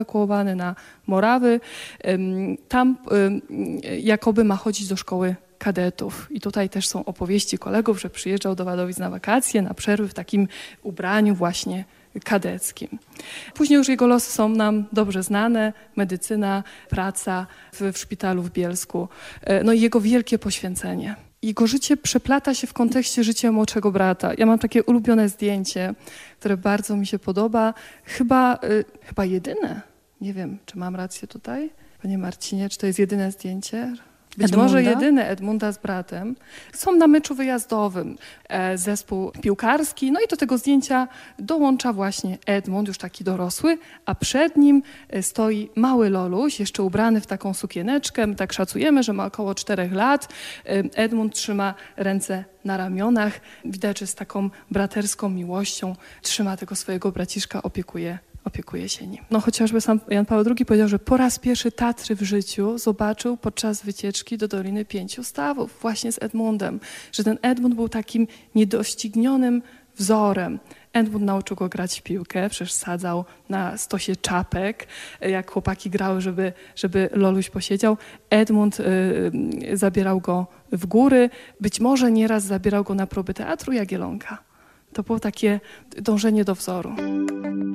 ewakuowany na Morawy. Tam jakoby ma chodzić do szkoły kadetów. I tutaj też są opowieści kolegów, że przyjeżdżał do Wadowic na wakacje, na przerwy w takim ubraniu właśnie kadeckim. Później już jego losy są nam dobrze znane. Medycyna, praca w szpitalu w Bielsku. No i jego wielkie poświęcenie. Jego życie przeplata się w kontekście życia młodszego brata. Ja mam takie ulubione zdjęcie, które bardzo mi się podoba. Chyba jedyne. Nie wiem, czy mam rację tutaj, panie Marcinie, czy to jest jedyne zdjęcie? Być może jedyne Edmunda z bratem. Są na meczu wyjazdowym, zespół piłkarski, no i do tego zdjęcia dołącza właśnie Edmund, już taki dorosły, a przed nim stoi mały Loluś, jeszcze ubrany w taką sukieneczkę. My tak szacujemy, że ma około 4 lat. Edmund trzyma ręce na ramionach. Widać, że z taką braterską miłością trzyma tego swojego braciszka, opiekuje się nim. No chociażby sam Jan Paweł II powiedział, że po raz pierwszy Tatry w życiu zobaczył podczas wycieczki do Doliny 5 Stawów, właśnie z Edmundem. Że ten Edmund był takim niedoścignionym wzorem. Edmund nauczył go grać w piłkę, przecież sadzał na stosie czapek, jak chłopaki grały, żeby Loluś posiedział. Edmund zabierał go w góry, być może nieraz zabierał go na próby Teatru Jagiellonka. To było takie dążenie do wzoru.